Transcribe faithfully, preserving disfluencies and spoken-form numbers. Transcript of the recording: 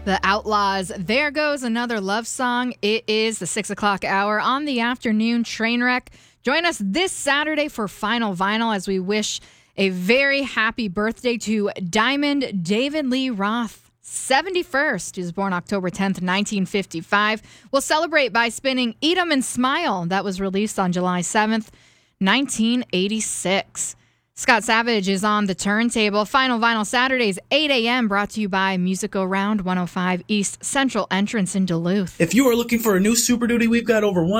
The Outlaws, There Goes Another Love Song. It is the six o'clock hour on the afternoon train wreck. Join us this Saturday for Final Vinyl as we wish a very happy birthday to Diamond David Lee Roth, seventy-first. He was born October tenth, nineteen fifty-five. We'll celebrate by spinning Eat 'em and Smile. That was released on July seventh, nineteen eighty-six. Scott Savage is on the turntable. Final Vinyl Saturdays, eight a.m. brought to you by Music Around one oh five East Central Entrance in Duluth. If you are looking for a new Super Duty, we've got over one